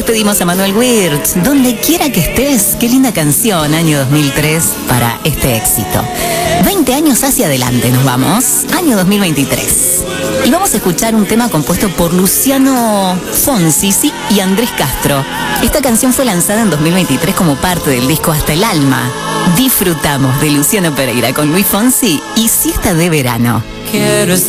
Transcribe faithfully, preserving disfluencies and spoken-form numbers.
despedimos a Manuel Wirtz. Donde quiera que estés, qué linda canción, año dos mil tres, para este éxito. veinte años hacia adelante nos vamos, año dos mil veintitrés. Y vamos a escuchar un tema compuesto por Luciano Fonsi, sí, y Andrés Castro. Esta canción fue lanzada en dos mil veintitrés como parte del disco Hasta el Alma. Disfrutamos de Luciano Pereira con Luis Fonsi y Siesta de Verano. Quiero